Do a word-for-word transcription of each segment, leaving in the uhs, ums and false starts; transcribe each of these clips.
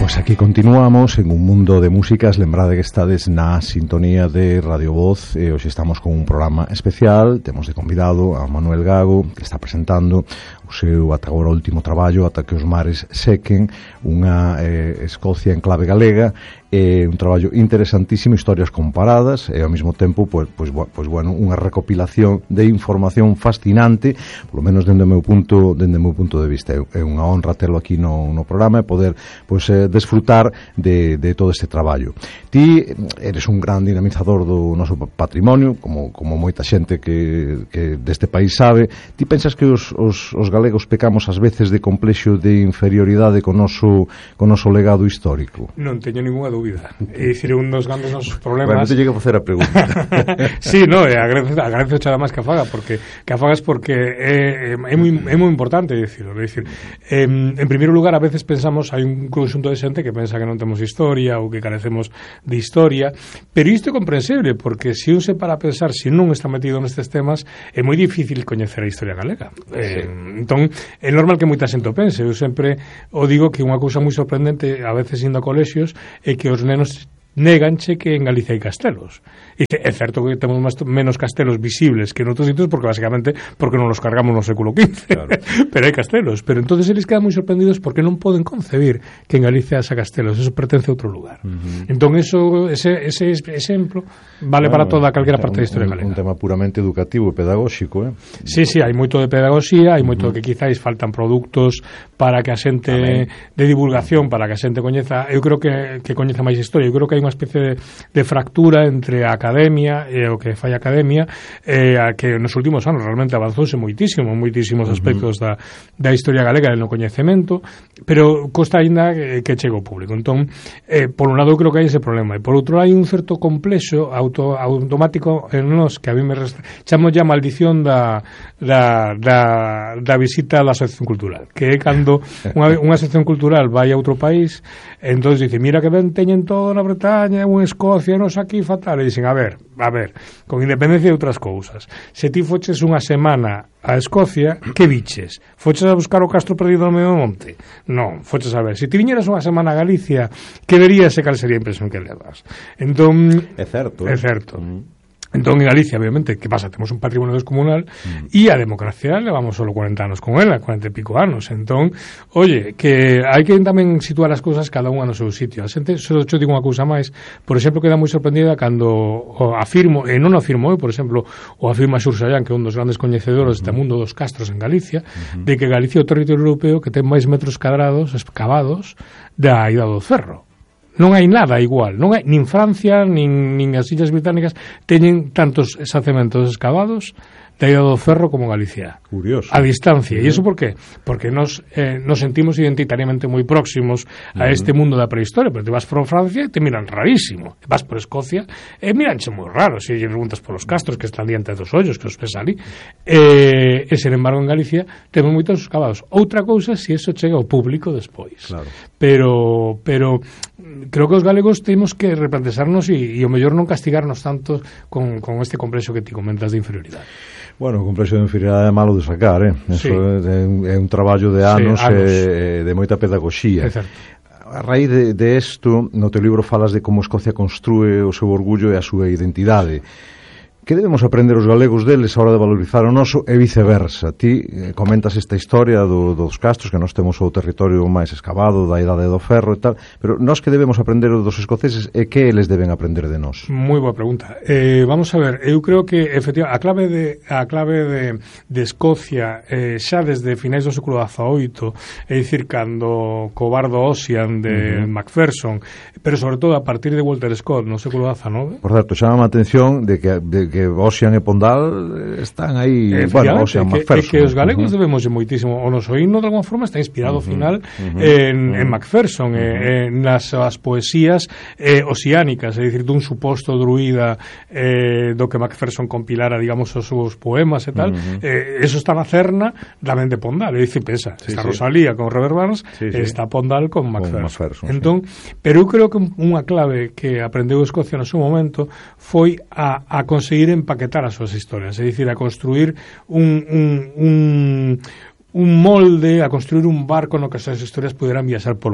Pois aquí continuamos en un mundo de músicas. Lembrade que estades na sintonía de Radio Voz e hoxe estamos con un programa especial. Temos de convidado a Manuel Gago, que está presentando o seu ata agora último traballo, Ata que os mares sequen, unha eh, Escocia en clave galega. É un traballo interesantísimo, historias comparadas e ao mesmo tempo pois, pois, pois, bueno, unha recopilación de información fascinante, polo menos dende o meu punto dende o meu punto de vista. É unha honra telo aquí no, no programa e poder pois, eh, desfrutar de, de todo este traballo. Ti eres un gran dinamizador do noso patrimonio, como, como moita xente que, que deste país sabe. Ti pensas que os, os, os galegos pecamos ás veces de complexo de inferioridade co noso, co noso legado histórico? Non teño ninguna dúbida. É dicir, un dos grandes nosos problemas... Bueno, te llegue a facer a pregunta. Sí, no, agradezo, agradezo xa máis que a faga, porque que a fagas porque é, é, moi, é moi importante dicirlo. É dicir, eh, en primeiro lugar, a veces pensamos, hai un conxunto de xente que pensa que non temos historia ou que carecemos de historia, pero isto é comprensible, porque se un se para a pensar, se non está metido nestes temas, é moi difícil coñecer a historia galega. Eh, entón, é normal que moita xente o pense. Eu sempre o digo que unha cousa moi sorprendente, a veces indo a colexios, é que os nenos néganche que en Galicia hai castelos. E é certo que temos más, menos castelos visibles que en outros sitios, porque basicamente porque non los cargamos no século quince. Claro. Pero hai castelos. Pero entonces eles quedan moi sorprendidos porque non poden concebir que en Galicia haxa castelos. Eso pertence a outro lugar. Uh-huh. Entón, eso, ese, ese exemplo vale bueno, para toda calquera parte da historia galega. Un tema puramente educativo e pedagóxico, eh? Sí, sí, hai moito de pedagogía, hai moito uh-huh. que quizáis faltan produtos para que a xente Amén. de divulgación, para que a xente coñeza, eu creo que, que coñeza máis historia. Eu creo que hai unha especie de, de fractura entre a academia e o que fai a academia, eh, a que nos últimos anos realmente avanzouse moitísimo, moitísimos aspectos uh-huh. da, da historia galega e no coñecemento, pero costa aínda que, que chegue ao público. Entón, eh, por un lado eu creo que hai ese problema, e por outro hai un certo complexo auto, automático en nos que a mí me resta, chamo ya maldición da, da, da, da visita á asociación cultural, que é cando unha, unha asociación cultural vai a outro país, entón dice, mira que ben teñen todo na Bretaña, unha Escocia, nos aquí fatal, e dicen, a ver, a ver, con independencia de outras cousas, se ti foches unha semana a Escocia, que viches? Foches a buscar o castro perdido no medio do monte? Non, foches a ver. Se ti viñeras unha semana a Galicia, que verías e cal sería a impresión que levas? Entón, é certo, é certo. Mm. Entón, en Galicia, obviamente, que pasa? Temos un patrimonio descomunal mm. e a democracia levamos solo cuarenta anos con ela, cuarenta e pico anos. Entón, oye, que hai que tamén situar as cousas cada unha no seu sitio. A xente, só te digo unha cousa máis, por exemplo, queda moi sorprendida cando o afirmo, e non o afirmo eu, por exemplo, o afirma Xur Sallán, que é un dos grandes coñecedores deste mundo dos castros en Galicia, mm-hmm. de que Galicia é o territorio europeo que ten máis metros cadrados excavados da Ida do Ferro. Non hai nada igual, non hai, nin Francia, nin, nin as Illas Británicas teñen tantos xacementos excavados da Ida do Ferro como Galicia. Curioso. A distancia. E iso por qué? Porque nos, eh, nos sentimos identitariamente moi próximos a uh-huh. este mundo da prehistoria, pero te vas por Francia e te miran rarísimo. Vas por Escocia e miranche moi raro se lle preguntas por os castros que están diante dos ollos, que os ves ali. E, e, sen embargo, en Galicia temos moitos excavados. Outra cousa se iso chega ao público despois. Claro. Pero, pero creo que os galegos temos que replantearnos e, e o mellor non castigarnos tanto con, con este complexo que ti comentas de inferioridade. Bueno, o complexo de inferioridade é malo de sacar, eh? Eso sí. é, é un traballo de anos, sí, anos. E de moita pedagogía. É certo. A raíz de, de esto, no teu libro falas de como Escocia construe o seu orgullo e a súa identidade. Que debemos aprender os galegos deles a hora de valorizar o noso e viceversa? Ti eh, comentas esta historia do, dos castros, que nós temos o territorio máis excavado da Idade do Ferro e tal, pero nós que debemos aprender dos escoceses e que eles deben aprender de nós? Moi boa pregunta. Eh, vamos a ver, eu creo que efectivamente a clave de a clave de, de Escocia eh, xa desde finais do século dezaoito, é dicir, cando co bardo Ossian de uh-huh. Macpherson, pero sobre todo a partir de Walter Scott no século dezanove. Por certo, chama a atención de que, de que que Ossian e Pondal están aí, bueno, Ossian, Macpherson. É que os galegos uh-huh. debemos moitísimo, o noso himno de alguma forma está inspirado ao uh-huh. final uh-huh. en, en Macpherson, uh-huh. eh, en nas as poesías eh, oceánicas, é dicir, dun suposto druida eh, do que Macpherson compilara, digamos, os seus poemas e tal, uh-huh. eh, eso está na cerna tamén de Pondal, é dicir, pensa, sí, está sí. Rosalía con Robert Burns, sí, sí. está Pondal con Macpherson. Con Macpherson entón, sí. Pero eu creo que unha clave que aprendeu Escocia no seu momento foi a, a conseguir empaquetar as súas historias, é dicir, a construir un, un, un, un molde, a construir un barco no que as súas historias puderan viaxar polo mundo.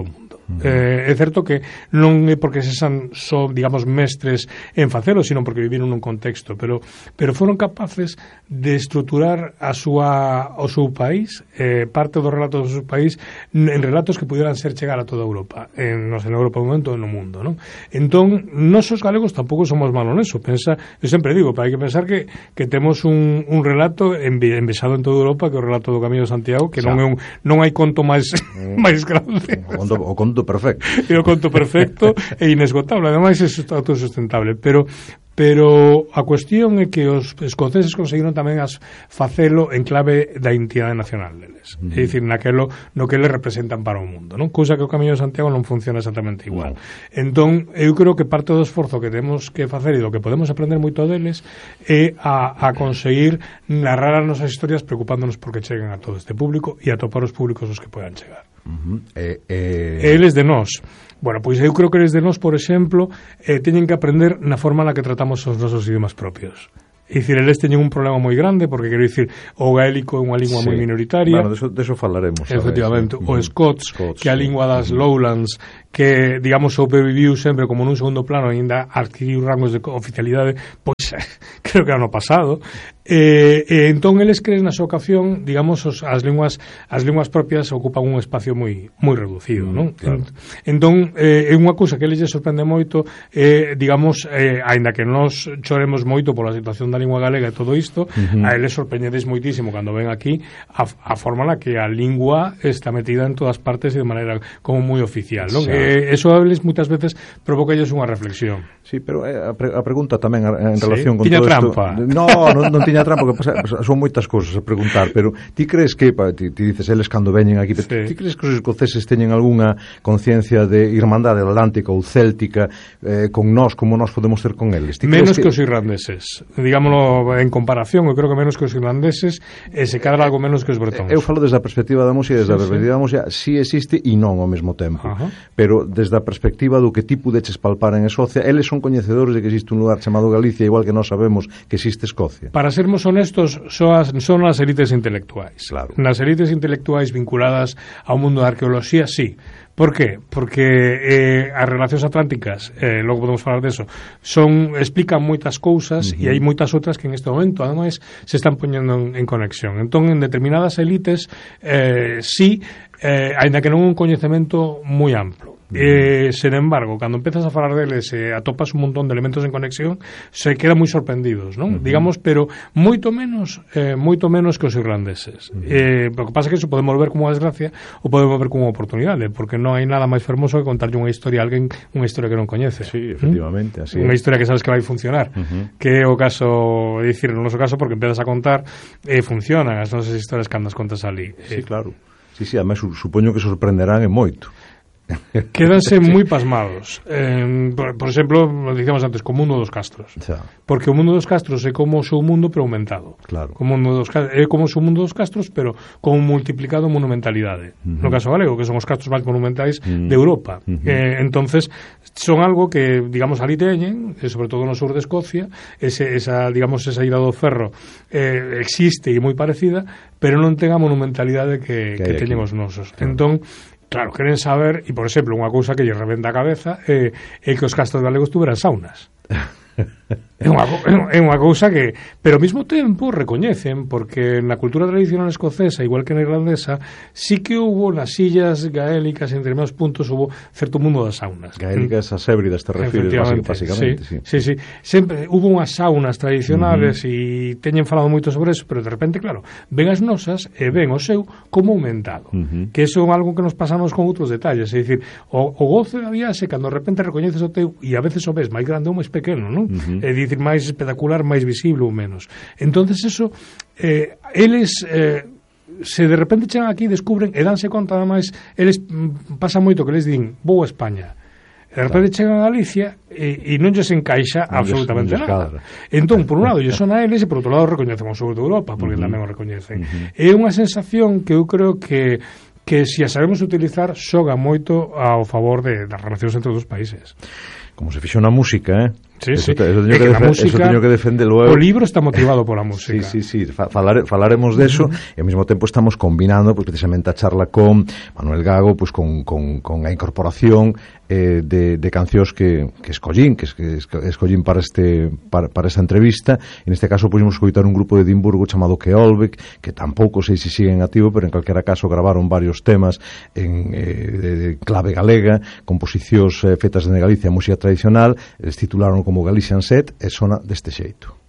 Uh-huh. Eh, é certo que non é porque se san, son, digamos, mestres en facelo, sino porque viviron nun contexto, pero pero foron capaces de estruturar a súa o seu país, eh, parte do relato do seu país en relatos que pudieran ser chegar a toda Europa, en, non sei, en Europa un momento e no mundo, non? Entón, nós os galegos tampouco somos malos neso, pensa, eu sempre digo, para hai que pensar que, que temos un, un relato envexado en toda Europa, que é o relato do Camiño de Santiago, que non é un, non hai conto máis máis grande. O conto, o conto perfecto. É o conto perfecto e inesgotable, ademais é autosustentable, pero pero a cuestión é que os escoceses conseguiron tamén as facelo en clave da identidade nacional deles, mm. é dicir, naquelo no que eles representan para o mundo, non? Cousa que o Camiño de Santiago non funciona exactamente igual. No. Entón, eu creo que parte do esforzo que temos que facer e do que podemos aprender moito deles é a, a conseguir narrar as nosas historias preocupándonos porque cheguen a todo este público e a topar os públicos os que podan chegar. Uh-huh. eh, eh... Eles de nós. Bueno, pois eu creo que eles de nós, por exemplo, eh, teñen que aprender na forma na que tratamos os nosos idiomas propios. É dicir, eles teñen un problema moi grande, porque quero dicir, o gaélico é unha lingua sí. moi minoritaria. Bueno, de eso, de eso falaremos. Efectivamente, o Scots, Scots, que é a lingua das Lowlands, que, digamos, sobreviviu sempre como nun segundo plano, ainda adquiriu rangos de oficialidade, pois, creo que ano pasado. E, e entón eles creen na súa ocasión, digamos, os, as linguas as linguas propias ocupan un espacio moi moi reducido, non? Claro. Entón, eh, é unha cousa que eles lle sorprende moito, eh, digamos, eh, aínda que nós choremos moito pola situación da lingua galega e todo isto, uh-huh. a eles sorprendedes moitísimo cando ven aquí a, a forma na que a lingua está metida en todas partes e de maneira como moi oficial, non? Sí. Eh, eso a eles moitas veces provoca ellos unha reflexión. Sí, pero eh, a, pre- a pregunta tamén en relación sí? con tiña todo trampa. Esto... No, non, non tiña trampa, porque pasa, son moitas cousas a preguntar, pero ti crees que, pa, ti, ti dices eles cando veñen aquí, pero sí. ti crees que os escoceses teñen algunha conciencia de irmandade atlántica ou céltica eh, con nós, como nós podemos ter con eles? Menos que... que os irlandeses, digámoslo en comparación, eu creo que menos que os irlandeses e se cadra algo menos que os bretóns. Eu falo desde a perspectiva da música, desde sí, a perspectiva sí. da música, si existe e non ao mesmo tempo. Ajá. Pero desde a perspectiva do que ti pudeches palpar en Escocia, eles son coñecedores de que existe un lugar chamado Galicia, igual que nós sabemos que existe Escocia. Para sermos honestos, son as, son as elites intelectuais. Claro. Nas elites intelectuais vinculadas ao mundo da arqueoloxía, sí. Por qué? Porque eh, as relacións atlánticas, eh, logo podemos falar deso, son, explican moitas cousas uh-huh. e hai moitas outras que en este momento, ademais, se están poñendo en, en conexión. Entón, en determinadas elites, eh, sí, eh, aínda que non un coñecemento moi amplo. Eh, sen embargo, cando empezas a falar deles e eh, atopas un montón de elementos en conexión, se quedan moi sorprendidos, non? Uh-huh. Digamos, pero moito menos eh, moito menos que os irlandeses. Uh-huh. Eh, o que pasa é que eso podemos ver como unha desgracia ou podemos ver como unha oportunidade, porque non hai nada máis fermoso que contarlle unha historia a alguén, unha historia que non coñece. Sí, efectivamente, ¿Mm? así Unha historia que sabes que vai funcionar. Uh-huh. Que é o caso, é dicir, no noso caso, porque empezas a contar e eh, funcionan as nosas historias cando as contas ali. Sí, eh, claro. Sí, sí, además supoño que sorprenderán en moito. Quedanse moi pasmados. Eh, por, por exemplo, dicíamos antes, co mundo dos castros. Xa. Porque o mundo dos castros é como o seu mundo pero aumentado. Claro. O mundo dos, é como o seu mundo dos castros pero con multiplicado monumentalidade. Uh-huh. No caso galego, que son os castros máis monumentais uh-huh. de Europa. Uh-huh. Eh, entonces, son algo que, digamos, ali teñen, e sobre todo no sur de Escocia, ese, esa, digamos, esa ida do ferro eh, existe e moi parecida, pero non ten a monumentalidade que, que, que teñen os nosos. Claro. Entón, claro, queren saber, e por exemplo, unha cousa que lle rebenta a cabeza é, é que os castros galegos tuveran saunas. É unha, é unha cousa que, pero ao mesmo tempo recoñecen, porque na cultura tradicional escocesa, igual que na irlandesa, sí que hubo nas illas gaélicas, en determinados puntos hubo certo mundo das saunas. Gaélicas as hébridas, te refires basicamente. Sí, sí, sí, sí. Sempre hubo unhas saunas tradicionales e uh-huh. teñen falado moito sobre eso, pero de repente, claro, ven as nosas e ven o seu como aumentado. Uh-huh. Que eso é algo que nos pasamos con outros detalles, é dicir, o, o goce da viaxe cando de repente recoñeces o teu e a veces o ves máis grande ou máis pequeno, non? Uh-huh. É dicir, máis espectacular, máis visible ou menos. Entonces eso, eh, eles eh, se de repente chegan aquí, descubren e danse conta, ademais, eles mm, pasa moito que les din, vou a España. E de repente claro. chegan a Galicia e, e non lles encaixa non absolutamente non nada. Entón, por un lado, lle son a eles e por outro lado recoñecen o sur de Europa, porque uh-huh. tamén o recoñecen. Uh-huh. É unha sensación que eu creo que que se a sabemos utilizar xoga moito ao favor de, das relacións entre os dos países. como se fixo na música, eh? Sí, eso, sí. Te, eso, teño que, que, música, eso teño que defender luego. O libro está motivado pola música. Sí, sí, sí, falare, falaremos de eso, uh-huh. E ao mesmo tempo estamos combinando pues, precisamente a charla con Manuel Gago, pues, con, con, con a incorporación eh, de, de cancións que, que escollín, que, que escollín para este para, para esta entrevista. En este caso pudimos escoitar un grupo de Edimburgo chamado Keolbec, que tampouco sei se siguen activo, pero en calquera caso gravaron varios temas en eh, de, de clave galega, composicións eh, fetas en Galicia, música tradicional, eles titularon como Galician Set, e sona deste xeito.